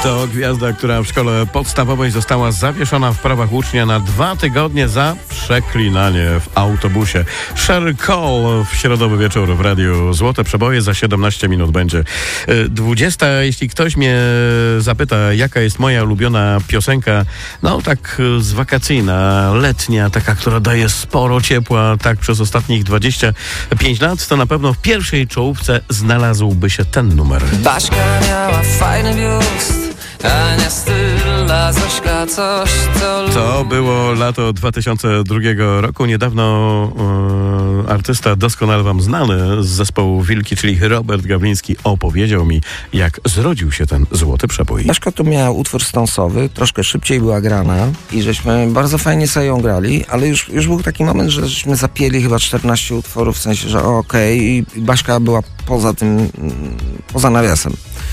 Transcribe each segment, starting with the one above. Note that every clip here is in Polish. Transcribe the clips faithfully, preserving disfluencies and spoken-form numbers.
To gwiazda, która w szkole podstawowej została zawieszona w prawach ucznia na dwa tygodnie za przeklinanie w autobusie. Sheryl Cole w środowy wieczór w Radiu Złote Przeboje. Za siedemnaście minut będzie dwudziesta. Jeśli ktoś mnie zapyta, jaka jest moja ulubiona piosenka, no tak z wakacyjna, letnia, taka, która daje sporo ciepła, tak przez ostatnich dwadzieścia pięć lat, to na pewno w pierwszej czołówce znalazłby się ten numer. Baśka miała fajny biust, a nie styl, Zośka coś, co... To było lato dwa tysiące drugiego roku. Niedawno e, artysta doskonale wam znany z zespołu Wilki, czyli Robert Gawliński, opowiedział mi, jak zrodził się ten złoty przebój. Baśka tu miała utwór stonsowy, troszkę szybciej była grana i żeśmy bardzo fajnie sobie ją grali, ale już, już był taki moment, że żeśmy zapieli chyba czternaście utworów, w sensie, że okej, okay, i Baśka była poza tym, poza nawiasem.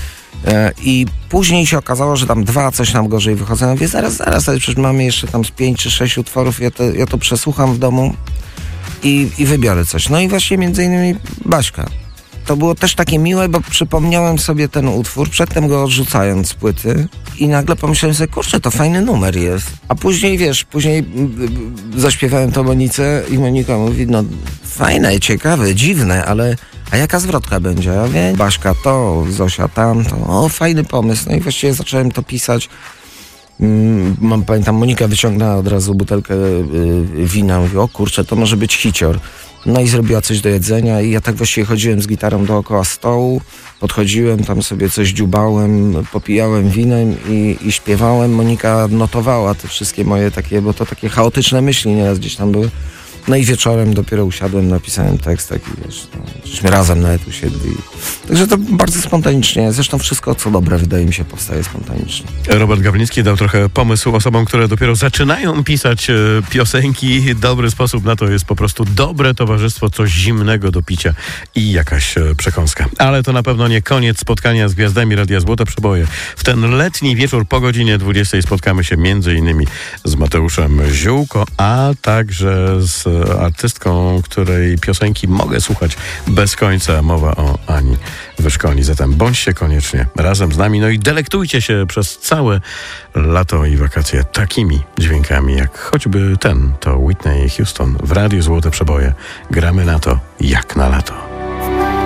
I później się okazało, że tam dwa coś nam gorzej wychodzą. Ja mówię, zaraz, zaraz, ale przecież mamy jeszcze tam z pięć czy sześć utworów, ja to, ja to przesłucham w domu i, i wybiorę coś. No i właśnie między innymi Baśka. To było też takie miłe, bo przypomniałem sobie ten utwór, przedtem go odrzucając z płyty i nagle pomyślałem sobie, kurczę, to fajny numer jest. A później, wiesz, później zaśpiewałem to Monice i Monika mówi, no fajne, ciekawe, dziwne, ale a jaka zwrotka będzie? Ja wiem, Baśka to, Zosia tam, to, o, fajny pomysł. No i właściwie zacząłem to pisać. Mm, mam, pamiętam, Monika wyciągnęła od razu butelkę y, wina, mówi, o kurczę, to może być hicior. No i zrobiła coś do jedzenia i ja tak właściwie chodziłem z gitarą dookoła stołu, podchodziłem, tam sobie coś dziubałem, popijałem winem i, i śpiewałem. Monika notowała te wszystkie moje takie, bo to takie chaotyczne myśli nieraz gdzieś tam były. No i wieczorem dopiero usiadłem, napisałem tekst taki, wiesz, no, żeśmy razem nawet usiedli. Także to bardzo spontanicznie, zresztą wszystko co dobre wydaje mi się powstaje spontanicznie. Robert Gawliński dał trochę pomysł osobom, które dopiero zaczynają pisać e, piosenki. Dobry sposób na to jest po prostu dobre towarzystwo, coś zimnego do picia i jakaś e, przekąska. Ale to na pewno nie koniec spotkania z gwiazdami Radia Złote Przeboje. W ten letni wieczór po godzinie dwudziestej spotkamy się między innymi z Mateuszem Ziółko, a także z artystką, której piosenki mogę słuchać bez końca. Mowa o Ani Wyszkoni. Zatem bądźcie koniecznie razem z nami, no i delektujcie się przez całe lato i wakacje takimi dźwiękami, jak choćby ten, to Whitney Houston w Radiu Złote Przeboje. Gramy na to jak na lato.